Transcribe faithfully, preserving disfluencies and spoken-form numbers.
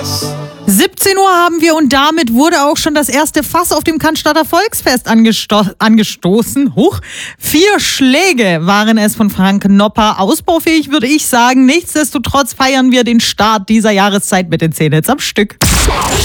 siebzehn Uhr haben wir und damit wurde auch schon das erste Fass auf dem Cannstatter Volksfest angesto- angestoßen. Huch. Vier Schläge waren es von Frank Nopper. Ausbaufähig würde ich sagen. Nichtsdestotrotz feiern wir den Start dieser Jahreszeit mit den zehn Hits am Stück.